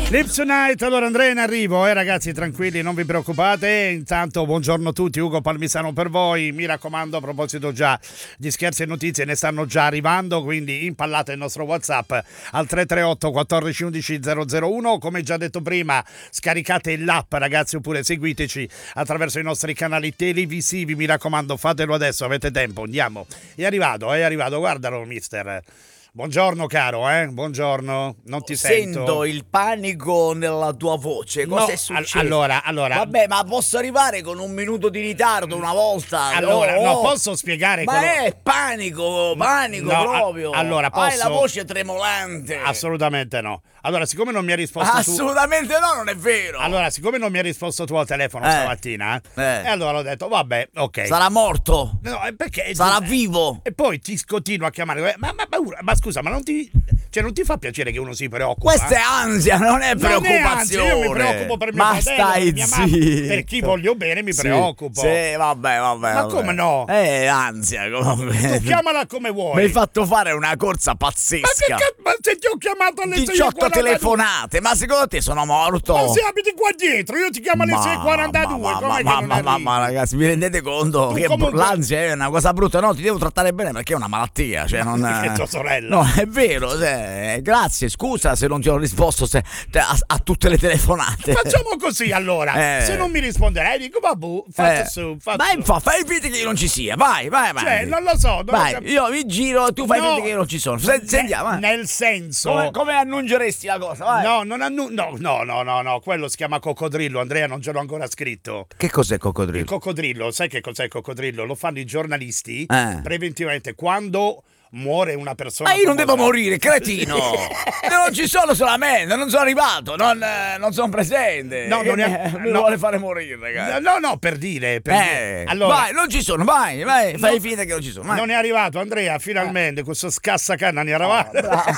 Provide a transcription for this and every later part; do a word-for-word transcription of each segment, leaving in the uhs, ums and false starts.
Lips Tonight, allora Andrea in arrivo, eh ragazzi, tranquilli, non vi preoccupate. Intanto buongiorno a tutti, Ugo Palmisano per voi. Mi raccomando, a proposito già di scherzi e notizie, ne stanno già arrivando, quindi impallate il nostro WhatsApp al tre tre otto quattordici undici zero zero uno. Come già detto prima, scaricate l'app, ragazzi, oppure seguiteci attraverso i nostri canali televisivi. Mi raccomando, fatelo adesso, avete tempo, andiamo. È arrivato, è arrivato, guardalo, mister. Buongiorno caro, eh? Buongiorno, non ti sento. Sento il panico nella tua voce. Cosa No, è successo? all- allora, allora. Vabbè, ma posso arrivare con un minuto di ritardo una volta? Allora, no, no, posso spiegare Ma quello- è panico, panico No, proprio. a- allora, Hai posso- la voce tremolante. Assolutamente no. Allora, siccome non mi ha risposto tu... Assolutamente no, non è vero. Allora, siccome non mi ha risposto tu al telefono Eh. stamattina, Eh. e allora ho detto, vabbè, ok. Sarà morto. No, eh, perché... Sarà vivo. E poi ti continua a chiamare. Ma, ma, ma, ma scusa, ma non ti... Cioè, non ti fa piacere che uno si preoccupa? Questa è ansia, non è Non è preoccupazione. ansia, io mi preoccupo per mio Ma fratello, stai per mia mamma, zitto. per chi voglio bene mi Sì, preoccupo. Sì, vabbè, vabbè. Ma vabbè. come no? Eh, ansia, comunque. Tu chiamala come vuoi. Mi hai fatto fare una corsa Ma che pazzesca. cazzo? Ma se ti ho chiamato alle sei e diciotto quarantadue. telefonate, ma secondo te sono morto? Ma se abiti qua dietro, io ti chiamo alle sei e quarantadue. Ma, Com'è ma, che ma, non ma, ma, arrivi? ma, ragazzi, vi rendete conto Tu che comunque- l'ansia è una cosa brutta? No, ti devo trattare bene perché è una malattia. Cioè non... Che tua sorella. No, è vero. Cioè, grazie, scusa se non ti ho risposto se- a, a tutte le telefonate. Facciamo così allora. Eh. Se non mi risponderai, dico vabbè, fate Eh, su, fate vai, su. fa, fai finta che io non ci sia. Vai, vai, vai. Cioè, non lo so. Non vai, lo cap- io mi giro e tu fai No. finta che io non ci sono. Se- Ne- Sentiamo. vai. Nel senso. Come, come annunceresti la cosa? Vai. No, non annu- no, no, no, no, no, quello si chiama coccodrillo, Andrea, non ce l'ho ancora scritto. Che cos'è Il coccodrillo? coccodrillo, sai che cos'è il coccodrillo? Lo fanno i giornalisti Eh. preventivamente quando muore una persona. Ma io non devo famosa. morire, cretino! Non ci sono solamente, non sono arrivato, non, eh, non sono presente. No, non è- Eh, mi no. vuole fare morire, ragazzi. No, no, per dire. Per dire. Eh, Allora, vai, non ci sono, vai, vai, fai No. finta che non ci sono. Vai. non è arrivato Andrea, finalmente, questo scassacanna ne è arrivato.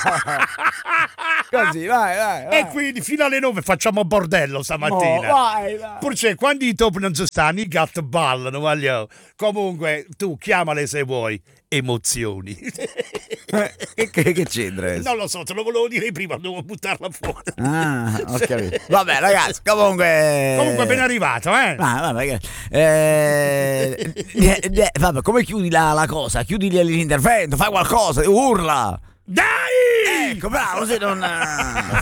Così, vai, vai, vai. E quindi fino alle nove facciamo bordello stamattina. Oh, vai, vai. Purché quando i top non ci stanno, i gatti ballano, voglio. Comunque, tu chiamale se vuoi. Emozioni. Che, che, che c'entra? adesso? Non lo so, te lo volevo dire prima, devo buttarla fuori. Ah, ho capito. Vabbè, ragazzi, comunque. Comunque ben arrivato, eh? Ah, vabbè, che- eh, eh, eh, vabbè, come chiudi la, la cosa? Chiudi l'intervento, fai qualcosa, urla. Dai! Ecco, bravo, se non.